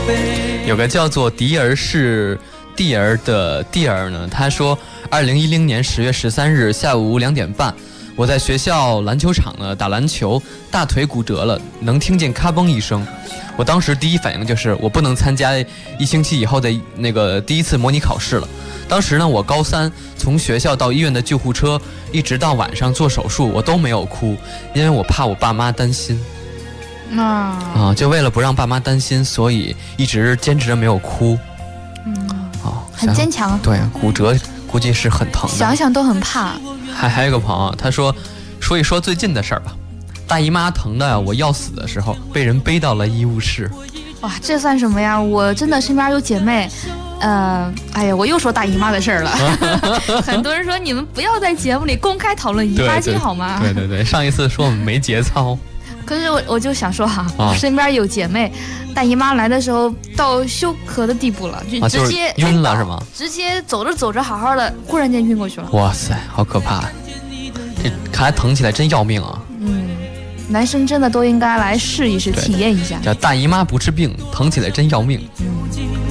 有个叫做迪儿是蒂儿的蒂儿呢，他说2010年10月13日下午2点半，我在学校篮球场呢打篮球，大腿骨折了，能听见咔嘣一声。我当时第一反应就是我不能参加1星期以后的那个第一次模拟考试了。当时呢，我高3，从学校到医院的救护车，一直到晚上做手术，我都没有哭，因为我怕我爸妈担心。就为了不让爸妈担心，所以一直坚持着没有哭。 很坚强。 对，骨折估计是很疼的， 想想都很怕。 还有一个朋友，他说一说最近的事儿吧。大姨妈疼的我要死的时候，被人背到了医务室。 哇，这算什么呀？我真的身边有姐妹，我又说大姨妈的事儿了。很多人说你们不要在节目里公开讨论姨妈巾好吗？ 对，上一次说我们没节操。 可是我就想说我身边有姐妹，大姨妈来的时候到休克的地步了，就直接晕了是吗？ 直接走着走着好好的，忽然间晕过去了。 哇塞，好可怕！这看来疼起来真要命啊。 男生真的都应该来试一试，体验一下。 叫大姨妈不治病，疼起来真要命。